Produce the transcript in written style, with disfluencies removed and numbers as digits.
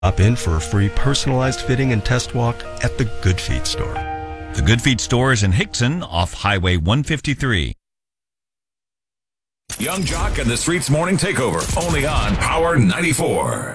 Stop in for a free personalized fitting and test walk at the Good Feet store. The Good Feet store is in Hickson off Highway 153. Young Jock and the Streets Morning Takeover, only on Power 94.